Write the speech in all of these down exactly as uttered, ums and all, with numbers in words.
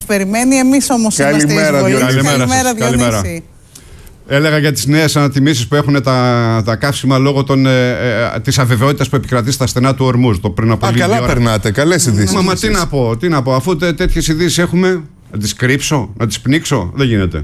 περιμένει. Εμείς όμως είμαστε εισβολείς. Καλημέρα, Καλημέρα, καλημέρα. Έλεγα για τις νέες ανατιμήσεις που έχουν τα, τα καύσιμα λόγω των, ε, ε, της αβεβαιότητας που επικρατεί στα στενά του Ορμούζ. Το πριν από Α, λίγη καλά ώρα. περνάτε, καλές ειδήσεις. Μα, μα τι να πω, τι να πω, αφού τέ, τέτοιες ειδήσεις έχουμε, να τις κρύψω, να τις πνίξω, δεν γίνεται.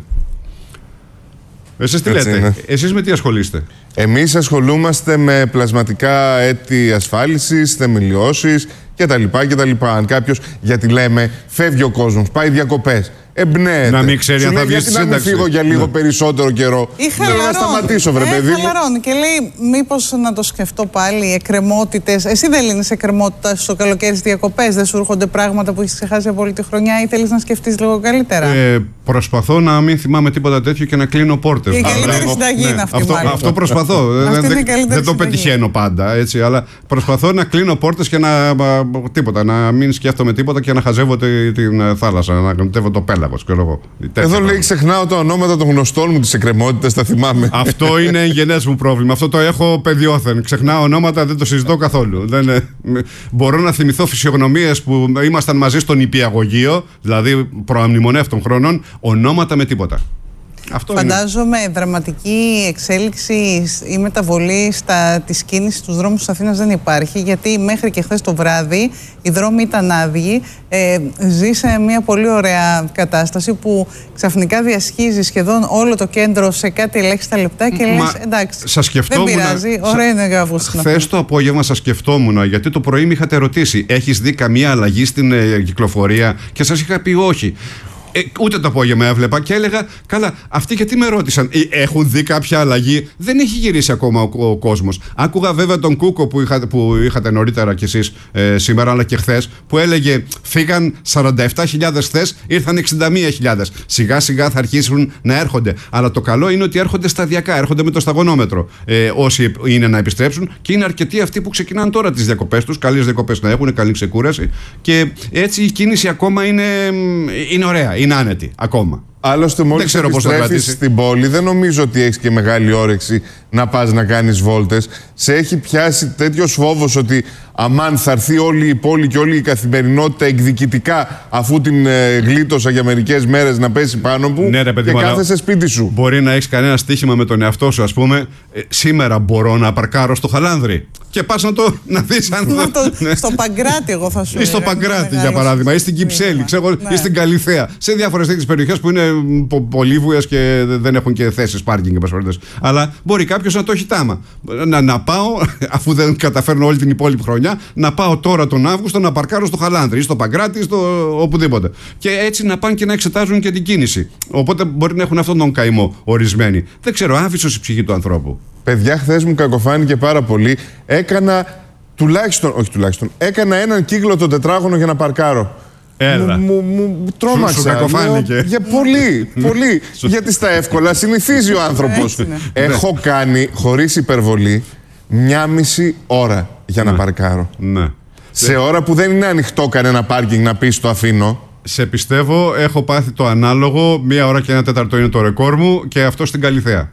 Εσείς τι Έτσι λέτε, είναι. εσείς με τι ασχολείστε? Εμείς ασχολούμαστε με πλασματικά έτη ασφάλισης, θεμελιώσεις κτλ. κτλ. Αν κάποιος, γιατί λέμε, φεύγει ο κόσμος, πάει διακοπές, εμπνέεται. Να μην ξέρει Σου αν θα λέει, βγει γιατί στη να μην σύνταξη. φύγω για λίγο Ναι. περισσότερο καιρό. Ή Θέλω να σταματήσω, βρε ε, παιδί μου. χαλαρώνει και λέει, μήπως να το σκεφτώ πάλι, εκκρεμότητες. Εσύ δεν λύνεις εκκρεμότητα στο καλοκαίρι στις διακοπές, δεν σου έρχονται πράγματα που έχεις ξεχάσει από όλη τη χρονιά ή θέλεις να σκεφτείς λίγο καλύτερα? Ε, προσπαθώ να μην θυμάμαι τίποτα τέτοιο και να κλείνω πόρτες. Και η Α, καλύτερη μπράβο. συνταγή είναι αυτή, αυτό, μάλλον. αυτό προσπαθώ. Αυτή δεν, είναι η δεν, καλύτερη δεν το συνταγή. πετυχαίνω πάντα, έτσι, αλλά προσπαθώ να κλείνω πόρτες και να. α, τίποτα, να μην σκέφτομαι τίποτα και να χαζεύω τη- την ε, θάλασσα, να γλυτεύω το πέλαγος. Ξέρω εγώ. Τέτοια Εδώ λέει πράγματα. ξεχνάω τα ονόματα των γνωστών μου της εκκρεμότητας, τα θυμάμαι. Αυτό είναι εγγενές μου πρόβλημα. Αυτό το έχω παιδιόθεν. Ξεχνάω ονόματα, δεν το συζητώ καθόλου. Δεν, ε, μπορώ να θυμηθώ φυσιογνωμίες που ήμασταν μαζί στον νηπιαγωγείο, δηλαδή προαμνημονεύτων χρόνων, ονόματα με τίποτα. Αυτό είναι. Φαντάζομαι δραματική εξέλιξη ή μεταβολή στα, της κίνησης στους δρόμους της Αθήνας δεν υπάρχει, γιατί μέχρι και χθες το βράδυ οι δρόμοι ήταν άδειοι. Ε, ζει σε μια πολύ ωραία κατάσταση που ξαφνικά διασχίζει σχεδόν όλο το κέντρο σε κάτι ελάχιστα λεπτά και Μα, λες εντάξει, σας δεν σκεφτόμουν, πειράζει, σα- ωραία είναι γάβος στην Αθήνα. Χθες το απόγευμα σας σκεφτόμουν, γιατί το πρωί με είχατε ρωτήσει, έχεις δει καμία αλλαγή στην ε, κυκλοφορία? Και σας είχα πει όχι. Ε, ούτε το απόγευμα έβλεπα και έλεγα, καλά, αυτοί γιατί με ρώτησαν, ε, έχουν δει κάποια αλλαγή? Δεν έχει γυρίσει ακόμα ο, ο κόσμος. Άκουγα βέβαια τον Κούκο που, είχα, που είχατε νωρίτερα κι εσείς ε, σήμερα, αλλά και χθες, που έλεγε φύγαν σαράντα επτά χιλιάδες χθες, ήρθαν εξήντα μία χιλιάδες. Σιγά σιγά θα αρχίσουν να έρχονται. Αλλά το καλό είναι ότι έρχονται σταδιακά, έρχονται με το σταγονόμετρο. Ε, όσοι είναι να επιστρέψουν, και είναι αρκετοί αυτοί που ξεκινάνε τώρα τις διακοπές τους. Καλές διακοπές να έχουν, καλή ξεκούραση. Και έτσι η κίνηση ακόμα είναι, είναι ωραία. Είναι άνετη ακόμα. Άλλωστε, μόλις ξέρω πώς θα επιστρέφεις κρατήσει. στην πόλη, δεν νομίζω ότι έχεις και μεγάλη όρεξη να πας να κάνεις βόλτες. Σε έχει πιάσει τέτοιος φόβος ότι αμάν θα έρθει όλη η πόλη και όλη η καθημερινότητα εκδικητικά, αφού την ε, γλίτωσα για μερικές μέρες, να πέσει πάνω μου, Ναι, ρε, παιδί και μου, αλλά κάθεσαι σπίτι σου. Μπορεί να έχεις κανένα στοίχημα με τον εαυτό σου, ας πούμε. Ε, σήμερα μπορώ να παρκάρω στο Χαλάνδρι. Και πας να το να δεις αν Μα το- ναι. στο Παγκράτη, εγώ θα σου Ή στο έλεγα, Παγκράτη, είναι για παράδειγμα, ή μεγάλο στην Κυψέλη, στοίχημα. ξέρω, Ναι. ή στην Καλιθέα. Σε διάφορες τέτοιες περιοχές που είναι πο- πολύβουες και δεν έχουν και θέσεις πάρκινγκ, εν πάση περιπτώσει. Αλλά μπορεί κάποιος να το έχει τάμα. Να, να πάω, αφού δεν καταφέρνω όλη την υπόλοιπη χρονιά, να πάω τώρα τον Αύγουστο να παρκάρω στο Χαλάνδρι ή στο Παγκράτη ή στο οπουδήποτε. Και έτσι να πάνε και να εξετάζουν και την κίνηση. Οπότε μπορεί να έχουν αυτόν τον καημό ορισμένοι. Δεν ξέρω, άφησος η ψυχή του ανθρώπου. Παιδιά, χθες μου κακοφάνηκε πάρα πολύ. Έκανα τουλάχιστον, όχι τουλάχιστον, έκανα έναν κύκλο το τετράγωνο για να παρκάρω. Έλα. Μου, μου, μου τρόμαξα. Σου- σου κακοφάνηκε. Λέω, για πολύ, πολύ. Γιατί στα εύκολα συνηθίζει ο άνθρωπος. Έτσι είναι. Έχω κάνει, χωρίς υπερβολή, μια μισή ώρα για να παρκάρω. Ναι. Σε ώρα που δεν είναι ανοιχτό κανένα πάρκινγκ να πεις το αφήνω. Σε πιστεύω, έχω πάθει το ανάλογο. Μία ώρα και ένα τέταρτο είναι το ρεκόρ μου και αυτό στην Καλιθέα.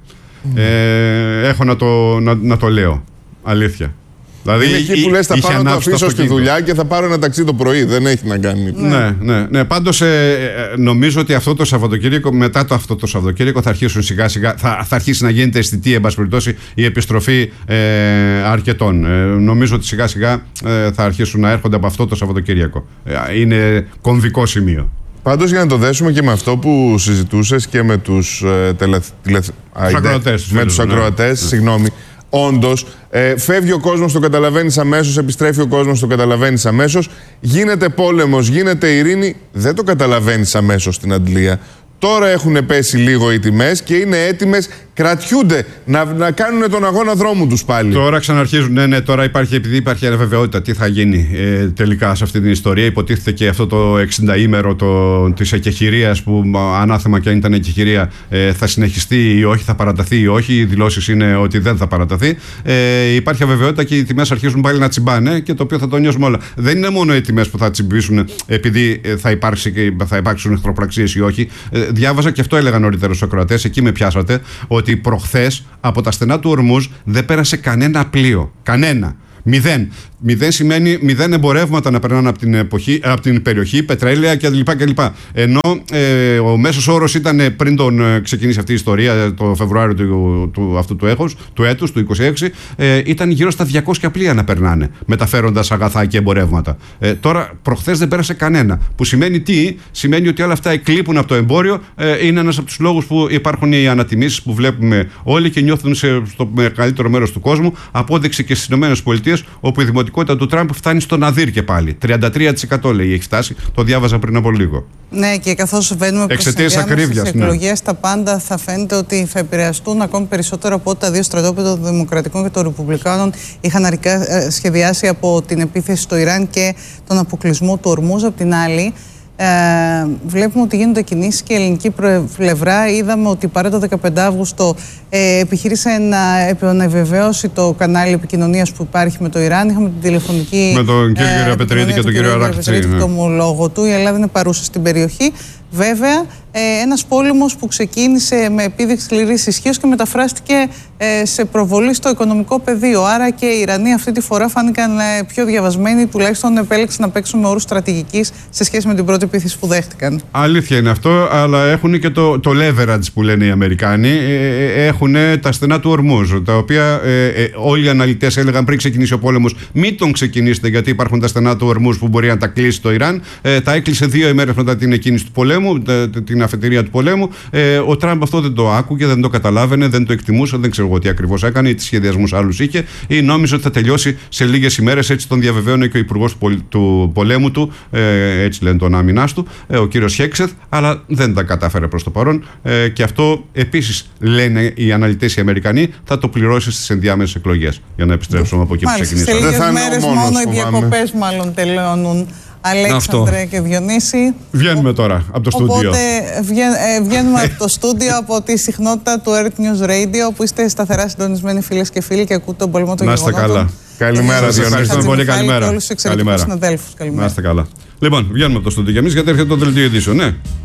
Ε, έχω να το, να, να το λέω. Αλήθεια. Δηλαδή, Είναι εκεί που λες θα είχε πάω να το ανάψει αφήσω στη αυτοκίνητο. δουλειά και θα πάρω ένα ταξί το πρωί. Δεν έχει να κάνει. Ναι, ναι, ναι. Πάντως ε, ε, νομίζω ότι αυτό το Σαββατοκύριακο, μετά το αυτό το Σαββατοκύριακο, θα αρχίσουν σιγά σιγά, θα, θα αρχίσει να γίνεται αισθητή, εν πάση περιπτώσει, η επιστροφή ε, αρκετών. Ε, νομίζω ότι σιγά σιγά ε, θα αρχίσουν να έρχονται από αυτό το Σαββατοκύριακο. Ε, είναι κομβικό σημείο. Πάντως, για να το δέσουμε και με αυτό που συζητούσες και με τους ε, τελε, τηλε, άιντε, ακροατές, τους με φίλους, τους ναι. ακροατές, Ναι. συγγνώμη. Όντως, ε, φεύγει ο κόσμος, το καταλαβαίνεις αμέσως, επιστρέφει ο κόσμος, το καταλαβαίνεις αμέσως. Γίνεται πόλεμος, γίνεται ειρήνη, δεν το καταλαβαίνεις αμέσως στην αντλία. Τώρα έχουν πέσει λίγο οι τιμές και είναι έτοιμες, κρατιούνται να, να κάνουν τον αγώνα δρόμου τους πάλι. Τώρα ξαναρχίζουν, ναι, ναι, τώρα υπάρχει, επειδή υπάρχει αβεβαιότητα τι θα γίνει ε, τελικά σε αυτή την ιστορία. Υποτίθεται και αυτό το εξήντα-ήμερο της εκεχηρίας, που ανάθεμα και αν ήταν εκεχηρία, ε, θα συνεχιστεί ή όχι, θα παραταθεί ή όχι. Οι δηλώσεις είναι ότι δεν θα παραταθεί. Ε, υπάρχει αβεβαιότητα και οι τιμές αρχίζουν πάλι να τσιμπάνε, και το οποίο θα το νιώσουμε όλα. Δεν είναι μόνο οι τιμές που θα τσιμπήσουν επειδή θα, υπάρξει και, θα υπάρξουν εχθροπραξίες ή όχι. Ε, διάβαζα, και αυτό έλεγαν νωρίτερα στους ακροατές, εκεί με πιάσατε, ότι προχθές από τα στενά του Ορμούζ δεν πέρασε κανένα πλοίο. Κανένα. Μηδέν. Μηδέν σημαίνει μηδέν εμπορεύματα να περνάνε από την, εποχή, από την περιοχή, πετρέλαια κλπ. κλπ. Ενώ ε, ο μέσος όρος ήταν πριν τον ε, ξεκινήσει αυτή η ιστορία, το Φεβρουάριο του, του, αυτού του, έχος, του έτους, του είκοσι έξι, ε, ήταν γύρω στα διακόσια πλοία να περνάνε, μεταφέροντας αγαθά και εμπορεύματα. Ε, τώρα, προχθές δεν πέρασε κανένα. Που σημαίνει τι? Σημαίνει ότι όλα αυτά εκλείπουν από το εμπόριο. Ε, είναι ένας από τους λόγους που υπάρχουν οι ανατιμήσεις που βλέπουμε όλοι και νιώθουν σε, στο μεγαλύτερο μέρος του κόσμου. Απόδειξη και στις ΗΠΑ, όπου η δημοτικότητα του Τραμπ φτάνει στο ναδύρ και πάλι. τριάντα τρία τοις εκατό λέει έχει φτάσει. Το διάβαζα πριν από λίγο. Ναι, και καθώς βαίνουμε προς τις εκλογές, ναι. Τα πάντα θα φαίνεται ότι θα επηρεαστούν ακόμη περισσότερο από ό,τι τα δύο στρατόπεδα των Δημοκρατικών και των Ρεπουμπλικάνων είχαν αρχικά σχεδιάσει από την επίθεση στο Ιράν και τον αποκλεισμό του Ορμούζ. Απ' την άλλη, Ε, βλέπουμε ότι γίνονται κινήσεις και η ελληνική πλευρά. Είδαμε ότι παρά το δεκαπέντε Αυγούστου ε, επιχείρησε να επιβεβαιώσει το κανάλι επικοινωνίας που υπάρχει με το Ιράν. Είχαμε την τηλεφωνική με τον κύριο ε, Πετρίδη και τον κύριο Αράκτη. Το ομολόγο του. Η Ελλάδα είναι παρούσα στην περιοχή. Βέβαια, ε, ένας πόλεμος που ξεκίνησε με επίδειξη σκληρής ισχύως και μεταφράστηκε ε, σε προβολή στο οικονομικό πεδίο. Άρα και οι Ιρανοί αυτή τη φορά φάνηκαν ε, πιο διαβασμένοι, τουλάχιστον επέλεξαν να παίξουν με όρους στρατηγικής σε σχέση με την πρώτη επίθεση που δέχτηκαν. Αλήθεια είναι αυτό, αλλά έχουν και το, το leverage που λένε οι Αμερικάνοι. Ε, έχουν τα στενά του Ορμούζ, τα οποία ε, ε, όλοι οι αναλυτές έλεγαν πριν ξεκινήσει ο πόλεμος, μην τον ξεκινήσετε, γιατί υπάρχουν τα στενά του Ορμούζ που μπορεί να τα κλείσει το Ιράν. Ε, τα έκλεισε δύο ημέρες μετά την εκκίνηση του πολέμου. Την αφετηρία του πολέμου. Ε, ο Τραμπ αυτό δεν το άκουγε, δεν το καταλάβαινε, δεν το εκτιμούσε, δεν ξέρω εγώ τι ακριβώς έκανε ή τι σχεδιασμούς άλλους είχε, ή νόμιζε ότι θα τελειώσει σε λίγες ημέρες. Έτσι τον διαβεβαίωνε και ο υπουργός του πολέμου του, ε, έτσι λένε τον άμυνάς του, ε, ο κύριος Χέξεθ, αλλά δεν τα κατάφερε προς το παρόν. Ε, και αυτό επίσης λένε οι αναλυτές οι Αμερικανοί, θα το πληρώσει στις ενδιάμεσες εκλογές. Για να επιστρέψουμε από εκεί που ξεκινήσαμε. Σε λίγες μέρες μόνο οι διακοπές μάλλον τελειώνουν. Αλέξανδρε και Διονύση. Βγαίνουμε τώρα από το στούντιο. Οπότε βγαίνουμε από το στούντιο, από τη συχνότητα του Earth News Radio, που είστε σταθερά συντονισμένοι φίλες και φίλοι και ακούτε τον πολεμό των γεγονότων. Να είστε καλά. Καλημέρα, Διονύση. Πολύ καλημέρα. Και όλους τους εξαιρετικούς συναδέλφους. Να είστε καλά. Λοιπόν, βγαίνουμε από το στούντιο και εμείς, γιατί έρχεται το δελτίο ειδήσεων, ναι.